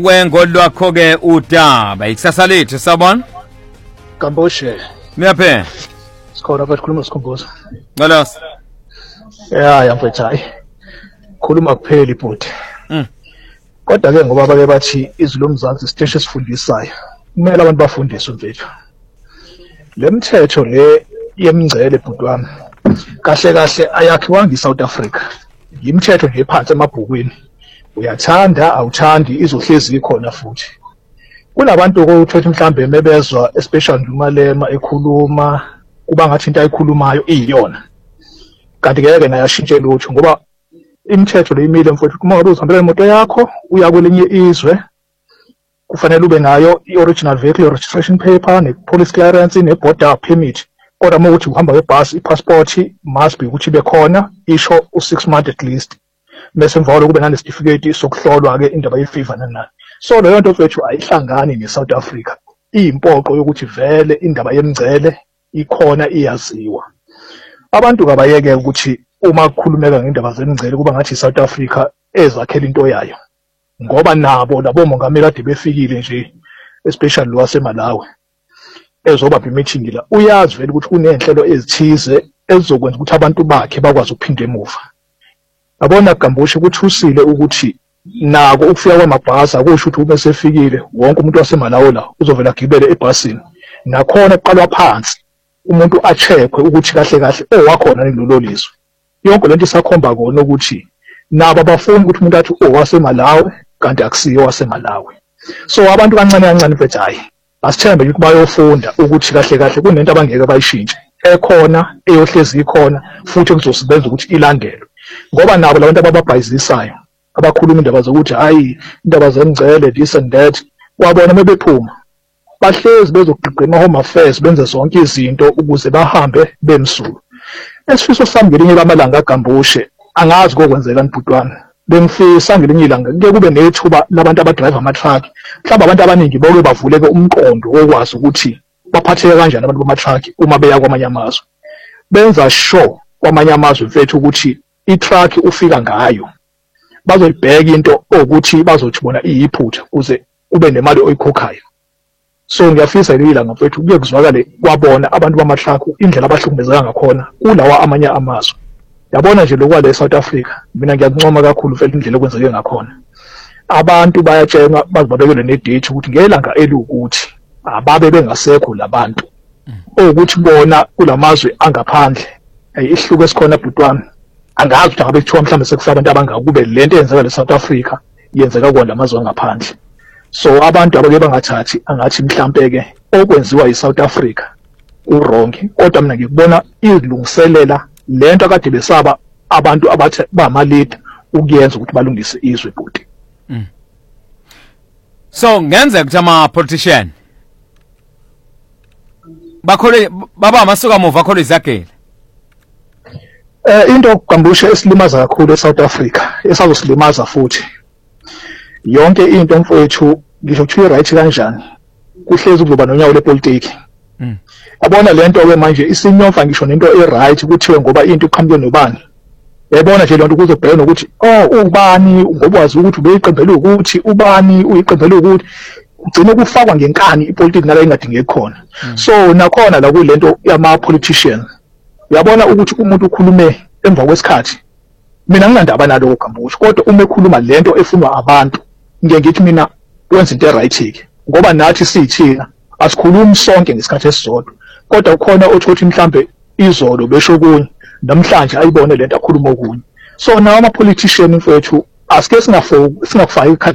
Kwengodlwakho ke udaba ikusasa lethu sabona Gamboshe Miyaphe sikhona bathi khuluma sikhumbuza Ngalas yamfethu hayi khuluma kuphela ibhuti kodwa ke ngoba bake bathi izwi lomzansi isiteshi esifundisayo kumele abantu bafundiswe mfethu lemthetho le yemingcele bhuti wami kahle kahle ayakhiwa ngeSouth Africa imithetho nje phansi emabhukwini uyathanda awuthandi izohlezi ikhona futhi kunabantu ukuthi mhlambe mebezwa especially uMalema ekhuluma kuba ngathi into ayikhulumayo iyona kanti ngeke naye ashintshe lutho ngoba imithetho leyimile mfowethu uma ngabe uzihambela imoto yakho uya kwelinye izwe kufanele ube nayo i-original vehicle registration paper ne-police clearance ne-border permit kodwa uma ukuthi uhamba ngebhasi i-passport must be ukuthi ibe khona isho u6 months at least bese mvalo kube nanesitifiketi sokuhlolwa ke indaba yeFIVA nanani so leyo nto mfethu ayihlangani neSouth Africa impoqo yokuthi vele indaba yemingcele ikhona iyaziwa abantu kabayeke ukuthi uma kukhulumeka ngendaba zemingcele kuba ngathi iSouth Africa ezakhela into yayo ngoba nabo labomongameli kade befikile nje especially lo waseMalawi ezobapha imeeting la uyazi vele ukuthi kunenhlelo ezithize ezizokwenza ukuthi abantu bakhe bakwazi ukuphinda emuva yabona Gamboshe ukuthi usile ukuthi nako ukufika kwamabhasi akusho ukuthi uma sefikile wonke umuntu waseMalawi la uzovela agibele ebhasini nakhona eqalwa phansi umuntu acheckwe ukuthi kahle kahle owakhona kulelo lizwe yonke lento isakhomba kona ukuthi nabo abafuni ukuthi umuntu athi owaseMalawi kanti akusiyo waseMalawi so abantu kancane kancane mfethu hayi asithembe ukuthi bayofunda ukuthi kahle kahle kunento abangeke bayishintshe ekhona eyohlezi ikhona futhi kuzosebenza ukuthi ilandelwe ngoba nabo labantu abababhayizisayo abakhuluma indaba zokuthi hayi indaba zemingcele this and that wabona mebephuma bahlezi bezogqigqina home affairs benze zonke izinto ukuze bahambe bemsulu esifiso sami ngelinye lamalanga kaGamboshe angazi kokwenzeka nibhutwana bengifisa ngelinye ilanga ke kube nethuba labantu abadrive ama-truck mhlawumbe abantu abaningi boke bavuleke umqondo wokwazi ukuthi baphatheke kanjani abantu bama-truck uma beya kwamanye amazwe benza sure kwamanye amazwe mfethu ukuthi i-truck ufika ngayo bazoyibheka into ukuthi bazothi bona iyiphutha ukuze ube nemali oyikhokhayo so ngiyafisa ilanga mfethu kuye kuzwakale kwabona abantu bama-truck indlela abahlukumezeka ngakhona kulawa amanye amazwe yabona nje lokwa le South Africa mina ngiyakuncoma kakhulu mfethu indlela okwenzeke ngakhona abantu bayatshenga bazibabekele nedate ukuthi ngelanga elukuthi ababe bengasekho labantu ukuthi bona kulamazwe angaphandle ihluke esikhona bhutwana angazi ukuthi ngabe kuthiwa mhlawumbe sekufika abantu abangakube lento eyenzeka leSouth Africa yenzeka kuwona amazwe angaphandle so abantu abake bangathathi angathi mhlawumbe ke okwenziwa yiSouth Africa uwrong kodwa mina ngikubona izilungiselela lento akade besaba abantu abathi bama-leader ukuyenza ukuthi balungise izwe bhuti so ngenzeka ukuthi ama-politician bakhole baba amasuka muva akhole izagela into Gamboshe esilimaza kakhulu eSouth Africa esazosilimaza futhi yonke into mfowethu ngisho ukuthi right kanjani kuhlezi kuzoba nonyawo lepolitiki yabona lento ke manje isinyofa ngisho nento eright kuthiwe ngoba into iqhamuke nobani yabona nje lento kuzobhekana ukuthi ubani ngokwazi ukuthi ubeyiqembele ukuthi ubani uyiqembele ukuthi ugcine kufakwa ngenkani ipolitiki nala engadingeki khona so nakhona la kulento yama politician uyabona ukuthi umuntu ukhulume emva kwesikhathi mina nginandaba nalo Gamboshe kodwa uma ekhuluma lento efunwa abantu ngeke ngithi mina wenza into eright ngoba nathi sithina asikhulumi sonke ngesikhathi esisodwa kodwa ukhona othi mhlambe izolo besho kunye namhlanje ayibone lento akhuluma okunye so nawo ama politician mfethu asike singakufaki